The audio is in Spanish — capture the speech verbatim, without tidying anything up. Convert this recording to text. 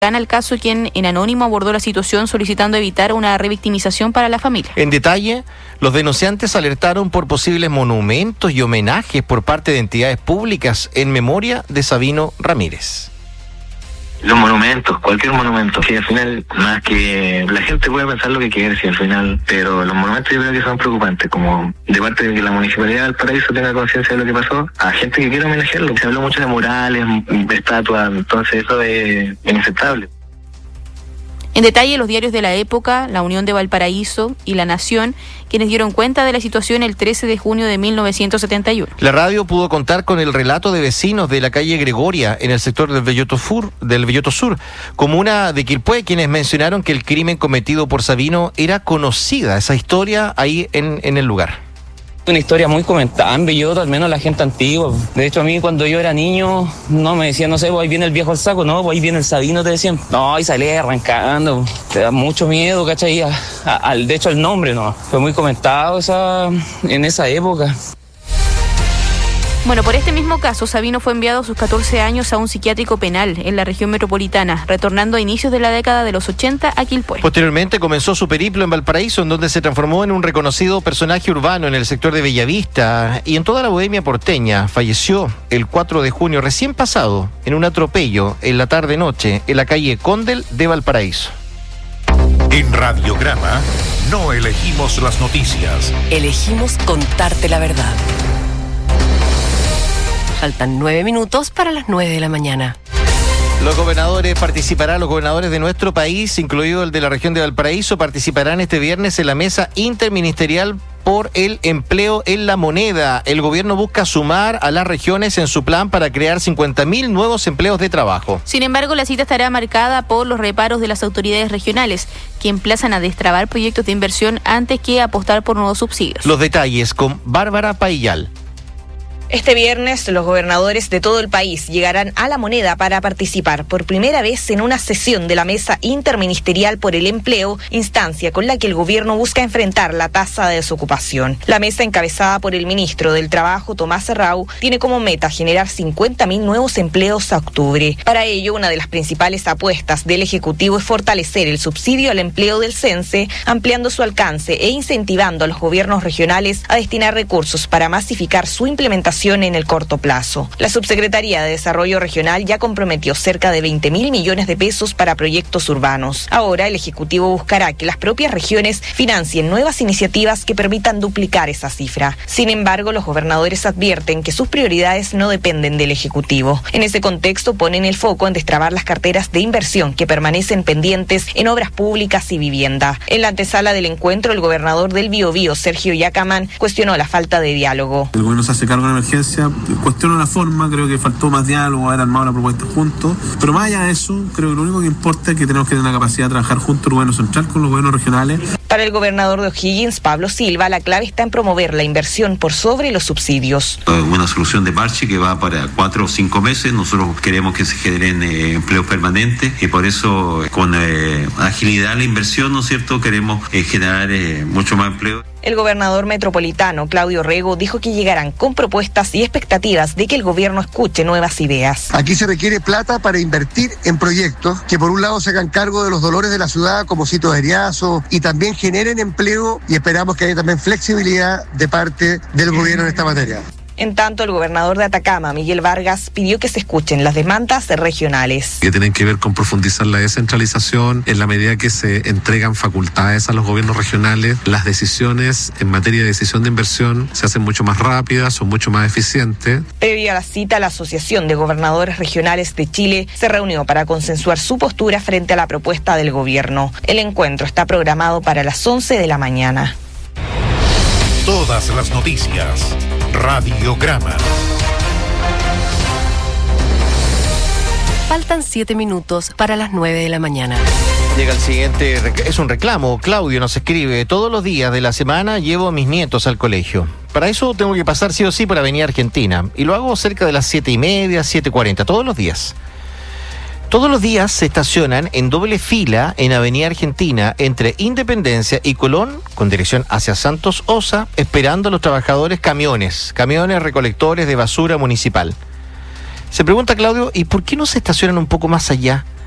Gana el caso, quien en anónimo abordó la situación solicitando evitar una revictimización para la familia. En detalle, los denunciantes alertaron por posibles monumentos y homenajes por parte de entidades públicas en memoria de Sabino Ramírez. Los monumentos, cualquier monumento, que al final, más que la gente puede pensar lo que quiere, si al final, pero los monumentos yo creo que son preocupantes, como de parte de que la Municipalidad del Paraíso tenga conciencia de lo que pasó, a gente que quiere homenajearlo. Se habló mucho de murales, de estatuas, entonces eso es inaceptable. En detalle, los diarios de la época, La Unión de Valparaíso y La Nación, quienes dieron cuenta de la situación el trece de junio de mil novecientos setenta y uno. La radio pudo contar con el relato de vecinos de la calle Gregoria, en el sector del Belloto Sur, del Belloto Sur, comuna de Quilpué, quienes mencionaron que el crimen cometido por Sabino era conocida, esa historia ahí en, en el lugar. Una historia muy comentada en Belloto, al menos la gente antigua. De hecho, a mí cuando yo era niño, no me decían, no sé, pues ahí viene el viejo al saco, no, pues ahí viene el Sabino, te decían. No, ahí salía arrancando, te da mucho miedo, ¿cachai? A, a, al, de hecho, el nombre, no. Fue muy comentado esa, en esa época. Bueno, por este mismo caso, Sabino fue enviado a sus catorce años a un psiquiátrico penal en la región metropolitana, retornando a inicios de la década de los ochenta a Quilpué. Posteriormente comenzó su periplo en Valparaíso, en donde se transformó en un reconocido personaje urbano en el sector de Bellavista y en toda la bohemia porteña. Falleció el cuatro de junio recién pasado en un atropello en la tarde-noche en la calle Condel de Valparaíso. En Radiograma no elegimos las noticias. Elegimos contarte la verdad. Faltan nueve minutos para las nueve de la mañana. Los gobernadores participarán, los gobernadores de nuestro país, incluido el de la región de Valparaíso, participarán este viernes en la mesa interministerial por el empleo en la moneda. El gobierno busca sumar a las regiones en su plan para crear cincuenta mil nuevos empleos de trabajo. Sin embargo, la cita estará marcada por los reparos de las autoridades regionales, que emplazan a destrabar proyectos de inversión antes que apostar por nuevos subsidios. Los detalles con Bárbara Paillal. Este viernes, los gobernadores de todo el país llegarán a La Moneda para participar por primera vez en una sesión de la Mesa Interministerial por el Empleo, instancia con la que el gobierno busca enfrentar la tasa de desocupación. La mesa, encabezada por el ministro del Trabajo, Tomás Serrao, tiene como meta generar cincuenta mil nuevos empleos a octubre. Para ello, una de las principales apuestas del Ejecutivo es fortalecer el subsidio al empleo del CENSE, ampliando su alcance e incentivando a los gobiernos regionales a destinar recursos para masificar su implementación en el corto plazo. La Subsecretaría de Desarrollo Regional ya comprometió cerca de veinte mil millones de pesos para proyectos urbanos. Ahora el Ejecutivo buscará que las propias regiones financien nuevas iniciativas que permitan duplicar esa cifra. Sin embargo, los gobernadores advierten que sus prioridades no dependen del Ejecutivo. En ese contexto ponen el foco en destrabar las carteras de inversión que permanecen pendientes en obras públicas y vivienda. En la antesala del encuentro, el gobernador del Biobío, Sergio Yacamán, cuestionó la falta de diálogo. El gobierno se hace cargo de la emergencia, cuestiono la forma, creo que faltó más diálogo, haber armado una propuesta juntos, pero más allá de eso, creo que lo único que importa es que tenemos que tener la capacidad de trabajar juntos el gobierno central con los gobiernos regionales. Para el gobernador de O'Higgins, Pablo Silva, la clave está en promover la inversión por sobre los subsidios. Una solución de parche que va para cuatro o cinco meses. Nosotros queremos que se generen eh, empleos permanentes y por eso con eh, agilidad la inversión, ¿no es cierto?, queremos eh, generar eh, mucho más empleo. El gobernador metropolitano, Claudio Rego, dijo que llegarán con propuestas y expectativas de que el gobierno escuche nuevas ideas. Aquí se requiere plata para invertir en proyectos que por un lado se hagan cargo de los dolores de la ciudad como Sito de Eriazo y también generen empleo, y esperamos que haya también flexibilidad de parte del gobierno en esta materia. En tanto, el gobernador de Atacama, Miguel Vargas, pidió que se escuchen las demandas regionales. Que tienen que ver con profundizar la descentralización en la medida que se entregan facultades a los gobiernos regionales. Las decisiones en materia de decisión de inversión se hacen mucho más rápidas, son mucho más eficientes. Previo a la cita, la Asociación de Gobernadores Regionales de Chile se reunió para consensuar su postura frente a la propuesta del gobierno. El encuentro está programado para las once de la mañana. Todas las noticias. Radiograma. Faltan siete minutos para las nueve de la mañana. Llega el siguiente, es un reclamo. Claudio nos escribe: todos los días de la semana llevo a mis nietos al colegio. Para eso tengo que pasar sí o sí por Avenida Argentina. Y lo hago cerca de las siete y media, siete cuarenta, todos los días. Todos los días se estacionan en doble fila en Avenida Argentina entre Independencia y Colón, con dirección hacia Santos Osa, esperando a los trabajadores camiones, camiones recolectores de basura municipal. Se pregunta Claudio, ¿y por qué no se estacionan un poco más allá?